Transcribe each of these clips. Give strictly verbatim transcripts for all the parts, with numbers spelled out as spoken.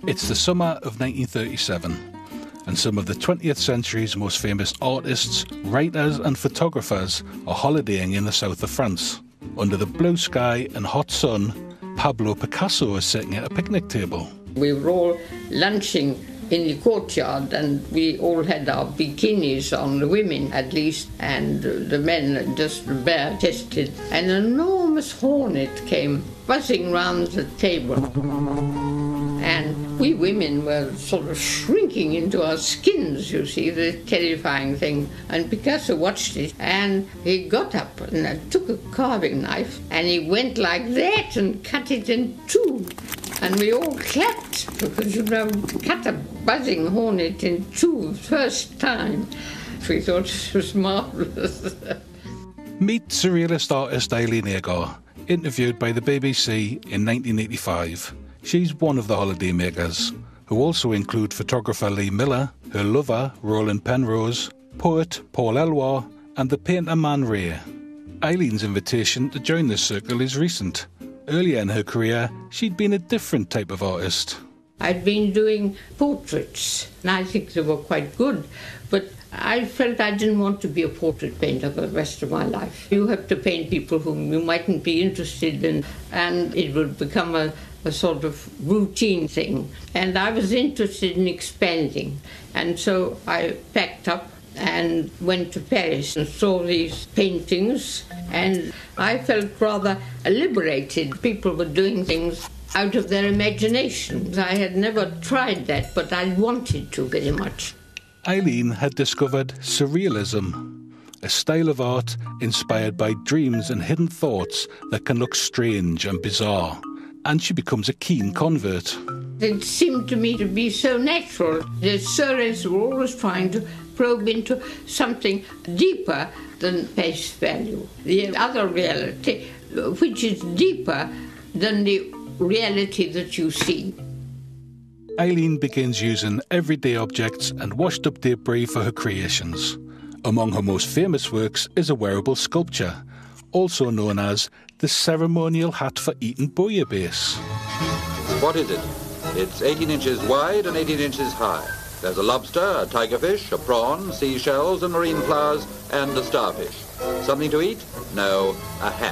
It's the summer of nineteen thirty-seven, and some of the twentieth century's most famous artists, writers and photographers are holidaying in the south of France. Under the blue sky and hot sun, Pablo Picasso is sitting at a picnic table. We were all lunching in the courtyard, and we all had our bikinis on, the women at least, and the men just bare-chested. An enormous hornet came buzzing round the table, and we women were sort of shrinking into our skins, you see, the terrifying thing. And Picasso watched it, and he got up and took a carving knife, and he went like that and cut it in two. And we all clapped, because, you know, cut a buzzing hornet in two, first time. We thought it was marvellous. Meet surrealist artist Eileen Agar, interviewed by the B B C in nineteen eighty-five. She's one of the holidaymakers, who also include photographer Lee Miller, her lover Roland Penrose, poet Paul Eluard, and the painter Man Ray. Eileen's invitation to join this circle is recent. Earlier in her career, she'd been a different type of artist. I'd been doing portraits, and I think they were quite good, but I felt I didn't want to be a portrait painter for the rest of my life. You have to paint people whom you mightn't be interested in, and it would become a, a sort of routine thing. And I was interested in expanding, and so I packed up and went to Paris and saw these paintings, and I felt rather liberated. People were doing things out of their imaginations. I had never tried that, but I wanted to very much. Eileen had discovered surrealism, a style of art inspired by dreams and hidden thoughts that can look strange and bizarre, and she becomes a keen convert. It seemed to me to be so natural. The surrealists were always trying to probe into something deeper than face value, the other reality, which is deeper than the reality that you see. Eileen begins using everyday objects and washed-up debris for her creations. Among her most famous works is a wearable sculpture, also known as the ceremonial hat for eating bouillabaisse. What is it? It's eighteen inches wide and eighteen inches high. There's a lobster, a tigerfish, a prawn, seashells and marine flowers, and a starfish. Something to eat? No, a hat.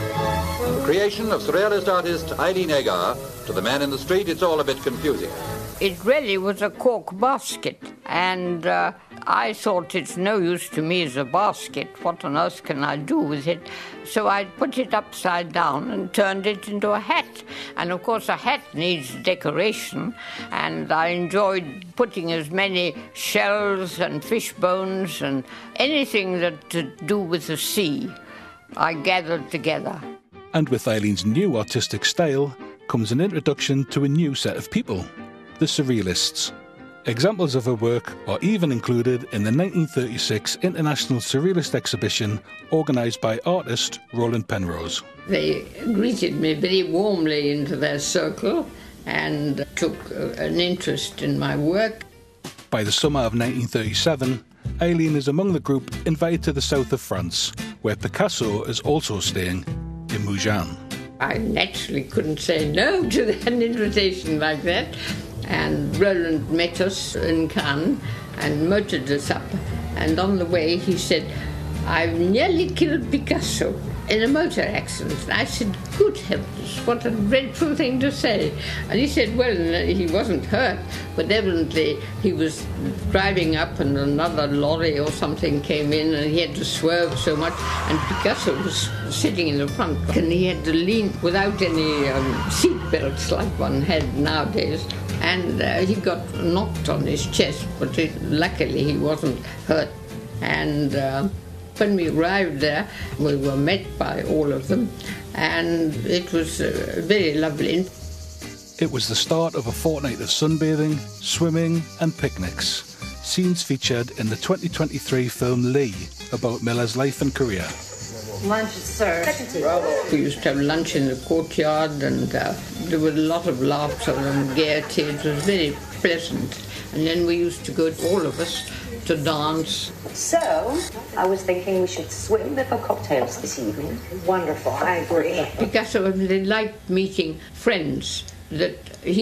The creation of surrealist artist Eileen Agar. To the man in the street, it's all a bit confusing. It really was a cork basket, and uh, I thought it's no use to me as a basket. What on earth can I do with it? So I put it upside down and turned it into a hat. And of course a hat needs decoration, and I enjoyed putting as many shells and fish bones and anything that to do with the sea I gathered together. And with Eileen's new artistic style comes an introduction to a new set of people, the surrealists. Examples of her work are even included in the nineteen thirty-six International Surrealist Exhibition organised by artist Roland Penrose. They greeted me very warmly into their circle and took an interest in my work. By the summer of nineteen thirty-seven, Eileen is among the group invited to the south of France, where Picasso is also staying, in Mougins. I naturally couldn't say no to an invitation like that. And Roland met us in Cannes and motored us up. And on the way he said, "I've nearly killed Picasso in a motor accident." And I said, "Good heavens, what a dreadful thing to say." And he said, well, he wasn't hurt, but evidently he was driving up and another lorry or something came in and he had to swerve so much, and Picasso was sitting in the front and he had to lean without any um, seat belts like one had nowadays. And uh, he got knocked on his chest, but it, luckily he wasn't hurt. And uh, when we arrived there, we were met by all of them, and it was uh, very lovely. It was the start of a fortnight of sunbathing, swimming and picnics, scenes featured in the twenty twenty-three film Lee, about Miller's life and career. Lunch is served. We used to have lunch in the courtyard, and uh, there was a lot of laughter and gaiety. It was very pleasant. And then we used to go, all of us, to dance. So, I was thinking we should swim for cocktails this evening. Wonderful, I agree. Picasso liked meeting friends that he